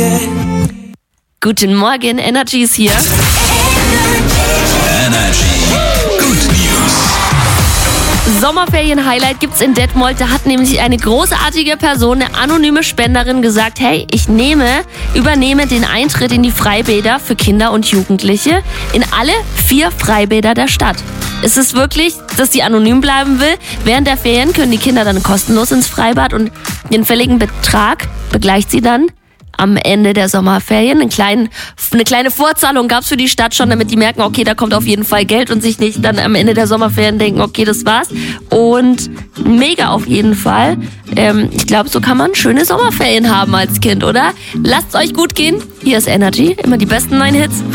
Guten Morgen, Energy ist hier. Energy. Good News. Sommerferien-Highlight gibt's in Detmold. Da hat nämlich eine großartige Person, eine anonyme Spenderin, gesagt, hey, ich übernehme den Eintritt in die Freibäder für Kinder und Jugendliche in alle 4 Freibäder der Stadt. Es ist wirklich, dass sie anonym bleiben will. Während der Ferien können die Kinder dann kostenlos ins Freibad und den fälligen Betrag begleicht sie dann am Ende der Sommerferien. Eine kleine Vorzahlung gab's für die Stadt schon, damit die merken, okay, da kommt auf jeden Fall Geld und sich nicht dann am Ende der Sommerferien denken, okay, das war's. Und mega auf jeden Fall. Ich glaube, so kann man schöne Sommerferien haben als Kind, oder? Lasst's euch gut gehen. Hier ist Energy, immer die besten 9 Hits.